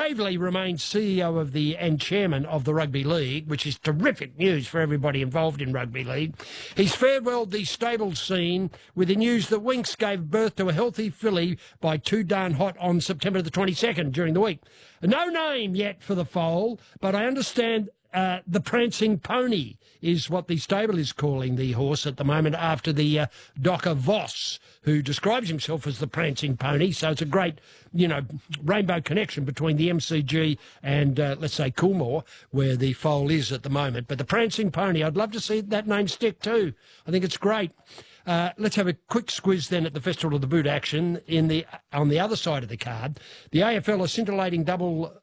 Bravely remains CEO of and chairman of the Rugby League, which is terrific news for everybody involved in rugby league. He's farewelled the stable scene with the news that Winks gave birth to a healthy filly by Too Darn Hot on September the 22nd during the week. No name yet for the foal, but I understand the Prancing Pony is what the stable is calling the horse at the moment, after the Docker Voss, who describes himself as the Prancing Pony. So it's a great, rainbow connection between the MCG and, let's say, Coolmore, where the foal is at the moment. But the Prancing Pony, I'd love to see that name stick too. I think it's great. Let's have a quick squiz then at the Festival of the Boot action on the other side of the card. The AFL, a scintillating double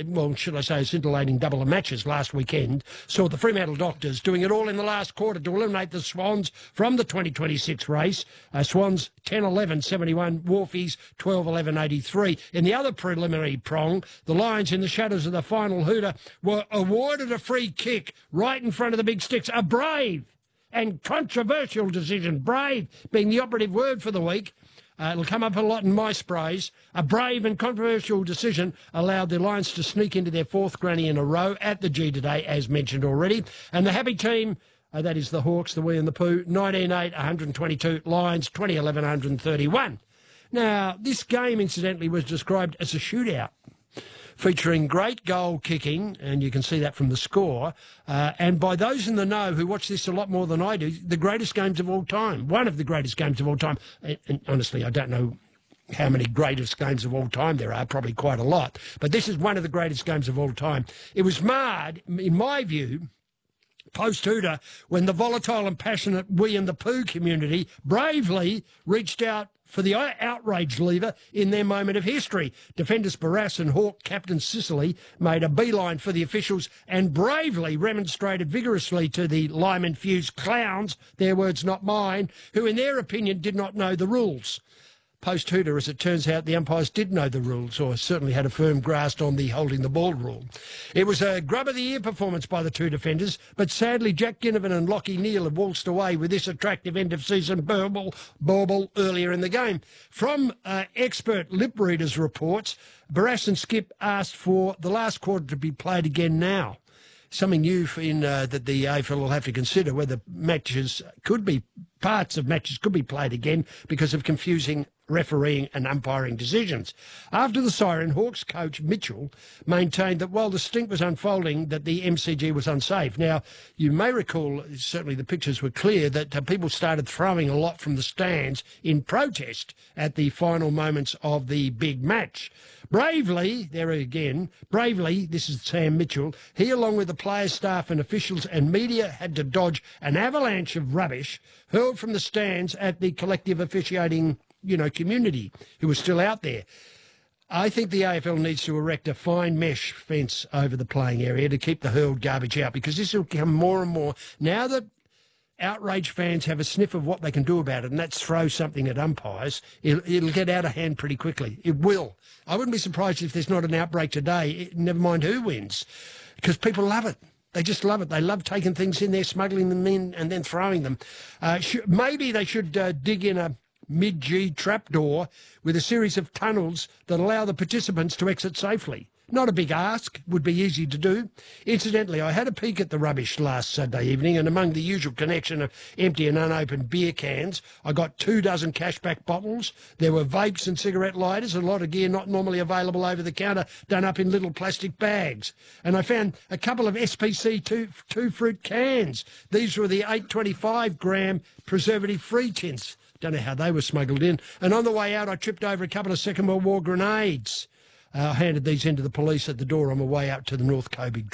of matches last weekend, saw the Fremantle Doctors doing it all in the last quarter to eliminate the Swans from the 2026 race. Swans 10-11-71, Wharfies 12-11-83. In the other preliminary prong, the Lions, in the shadows of the final hooter, were awarded a free kick right in front of the big sticks. A brave and controversial decision, brave being the operative word for the week. It'll come up a lot in my sprays. A brave and controversial decision allowed the Lions to sneak into their fourth granny in a row at the G today, as mentioned already. And the happy team, that is the Hawks, the Wee and the Pooh, 19-8, 122, Lions 20-11, 131. Now, this game, incidentally, was described as a shootout, featuring great goal kicking, and you can see that from the score. And by those in the know who watch this a lot more than I do, the greatest games of all time, one of the greatest games of all time. And honestly, I don't know how many greatest games of all time there are, probably quite a lot. But this is one of the greatest games of all time. It was marred, in my view, post-Hooter, when the volatile and passionate We and the Pooh community bravely reached out for the outrage lever in their moment of history. Defenders Barrass and Hawk captain Sicily made a beeline for the officials and bravely remonstrated vigorously to the lime-infused clowns, their words not mine, who in their opinion did not know the rules. Post-Hooter, as it turns out, the umpires did know the rules, or certainly had a firm grasp on the holding the ball rule. It was a grub-of-the-ear performance by the two defenders, but sadly Jack Ginnivan and Lockie Neal had waltzed away with this attractive end-of-season bauble earlier in the game. From expert lip readers' reports, Barrass and Skip asked for the last quarter to be played again now. Something new that the AFL will have to consider, whether parts of matches could be played again because of confusing refereeing and umpiring decisions. After the siren, Hawks coach Mitchell maintained that while the stink was unfolding, that the MCG was unsafe. Now, you may recall, certainly the pictures were clear, that people started throwing a lot from the stands in protest at the final moments of the big match. Bravely, this is Sam Mitchell, he, along with the players, staff and officials and media, had to dodge an avalanche of rubbish hurled from the stands at the collective officiating community who was still out there. I think the AFL needs to erect a fine mesh fence over the playing area to keep the hurled garbage out, because this will become more and more, now that outraged fans have a sniff of what they can do about it, and that's throw something at umpires, it'll get out of hand pretty quickly. It will. I wouldn't be surprised if there's not an outbreak today, never mind who wins, because people love it. They just love it. They love taking things in there, smuggling them in, and then throwing them. Maybe they should dig in a mid-G trapdoor with a series of tunnels that allow the participants to exit safely. Not a big ask, would be easy to do. Incidentally, I had a peek at the rubbish last Saturday evening, and among the usual collection of empty and unopened beer cans, I got 24 cashback bottles. There were vapes and cigarette lighters, a lot of gear not normally available over the counter, done up in little plastic bags. And I found a couple of SPC two fruit cans. These were the 825-gram preservative-free tints. Don't know how they were smuggled in. And on the way out, I tripped over a couple of Second World War grenades. I handed these in to the police at the door on my way out to the North Coburg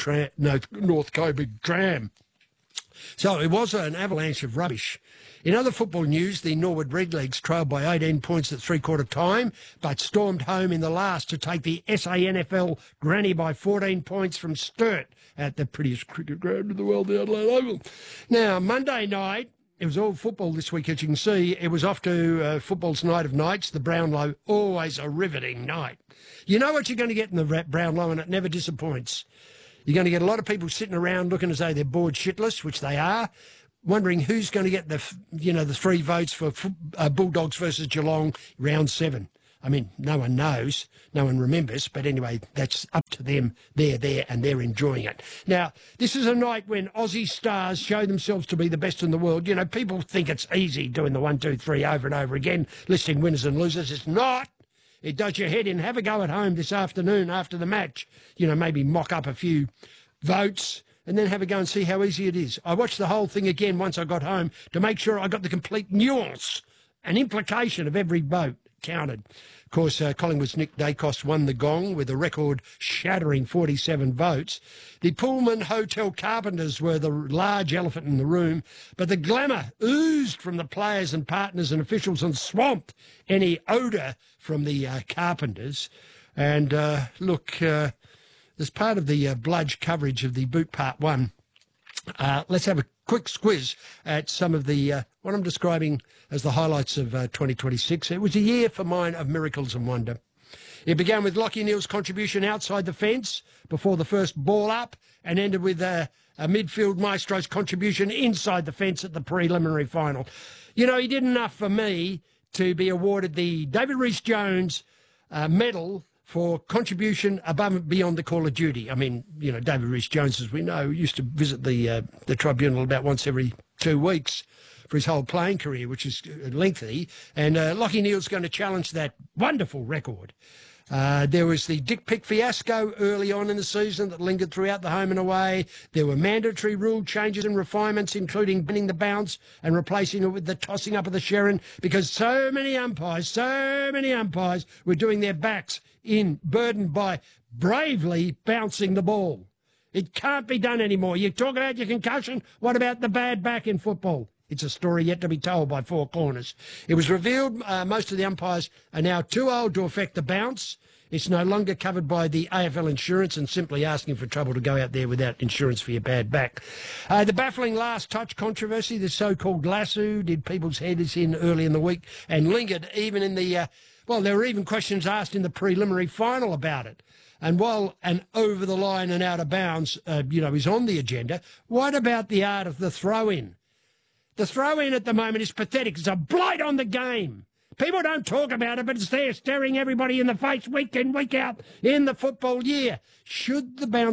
tram. So it was an avalanche of rubbish. In other football news, the Norwood Redlegs trailed by 18 points at three-quarter time, but stormed home in the last to take the SANFL granny by 14 points from Sturt at the prettiest cricket ground in the world, the Adelaide Oval. Now, Monday night, it was all football this week, as you can see. It was off to football's night of nights, the Brownlow, always a riveting night. You know what you're going to get in the Brownlow, and it never disappoints. You're going to get a lot of people sitting around looking as though they're bored shitless, which they are, wondering who's going to get the 3 votes for Bulldogs versus Geelong, round 7. I mean, no one knows, no one remembers, but anyway, that's up to them. They're there and they're enjoying it. Now, this is a night when Aussie stars show themselves to be the best in the world. You know, people think it's easy doing the 1, 2, 3 over and over again, listing winners and losers. It's not. It does your head in. Have a go at home this afternoon after the match. You know, maybe mock up a few votes and then have a go and see how easy it is. I watched the whole thing again once I got home to make sure I got the complete nuance and implication of every vote counted. Of course, Collingwood's Nick Dacos won the gong with a record-shattering 47 votes. The Pullman Hotel carpenters were the large elephant in the room, but the glamour oozed from the players and partners and officials and swamped any odour from the carpenters. And look, as part of the Bludge coverage of the Boot Part 1, let's have a quick squiz at some of the what I'm describing as the highlights of 2026. It was a year for mine of miracles and wonder. It began with Lachie Neale's contribution outside the fence before the first ball up and ended with a midfield maestro's contribution inside the fence at the preliminary final. You know, he did enough for me to be awarded the David Rhys-Jones medal for contribution above and beyond the call of duty. I mean, you know, David Rhys-Jones, as we know, used to visit the tribunal about once every 2 weeks for his whole playing career, which is lengthy. And Lachie Neale's going to challenge that wonderful record. There was the Dick Pick fiasco early on in the season that lingered throughout the home and away. There were mandatory rule changes and refinements, including banning the bounce and replacing it with the tossing up of the Sherrin, because so many umpires were doing their backs in, burdened by bravely bouncing the ball. It can't be done anymore. You talk about your concussion, what about the bad back in football? It's a story yet to be told by Four Corners. It was revealed most of the umpires are now too old to affect the bounce. It's no longer covered by the AFL insurance and simply asking for trouble to go out there without insurance for your bad back. The baffling last touch controversy, the so-called lasso, did people's heads in early in the week and lingered even in the, well, there were even questions asked in the preliminary final about it. And while an over the line and out of bounds, is on the agenda, what about the art of the throw-in? The throw-in at the moment is pathetic. It's a blight on the game. People don't talk about it, but it's there staring everybody in the face week in, week out in the football year. Should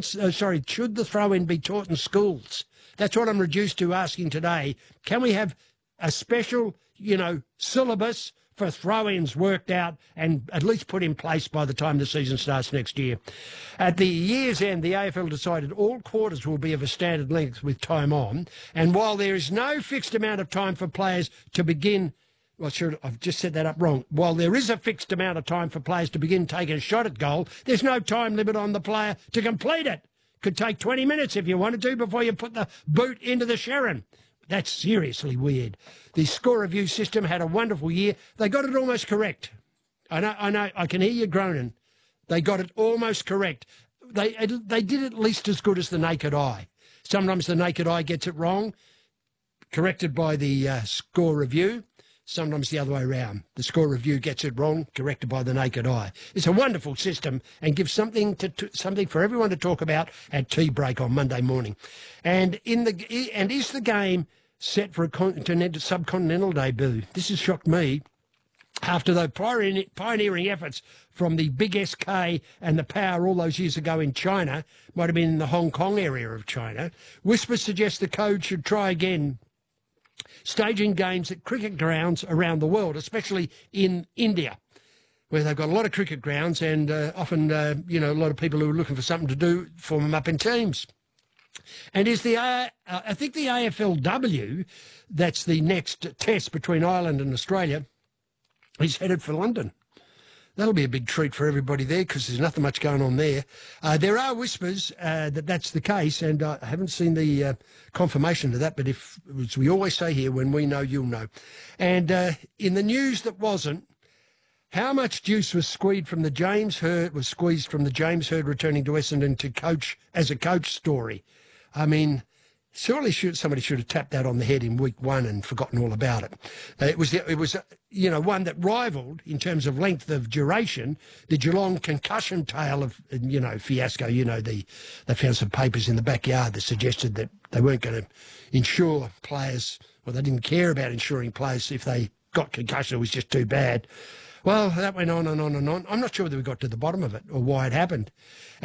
the throw-in be taught in schools? That's what I'm reduced to asking today. Can we have a special, syllabus for throw-ins worked out and at least put in place by the time the season starts next year? At the year's end, the AFL decided all quarters will be of a standard length with time on, and while there is no fixed amount of time for players to begin... Well, sure, I've just said that up wrong. While there is a fixed amount of time for players to begin taking a shot at goal, there's no time limit on the player to complete it. Could take 20 minutes if you wanted to before you put the boot into the Sherrin. That's seriously weird. The score review system had a wonderful year. They got it almost correct. I know, I can hear you groaning. They got it almost correct. They did at least as good as the naked eye. Sometimes the naked eye gets it wrong, corrected by the score review. Sometimes the other way around. The score review gets it wrong, corrected by the naked eye. It's a wonderful system and gives something something for everyone to talk about at tea break on Monday morning. And is the game set for a subcontinental debut? This has shocked me. After the pioneering efforts from the Big SK and the Power all those years ago in China, might have been in the Hong Kong area of China, whispers suggest the code should try again, staging games at cricket grounds around the world, especially in India, where they've got a lot of cricket grounds and often, a lot of people who are looking for something to do form them up in teams. And I think the AFLW, that's the next test between Ireland and Australia, is headed for London. That'll be a big treat for everybody there because there's nothing much going on there. There are whispers that that's the case, and I haven't seen the confirmation of that, but as we always say here, when we know, you'll know. And in the news that wasn't, how much juice was squeezed from the James Hird returning to Essendon to coach as a coach story? I mean, surely somebody should have tapped that on the head in week 1 and forgotten all about it. It was one that rivalled in terms of length of duration the Geelong concussion tale of fiasco. They found some papers in the backyard that suggested that they weren't going to insure players, or they didn't care about insuring players if they got concussion. It was just too bad. Well, that went on and on and on. I'm not sure whether we got to the bottom of it or why it happened.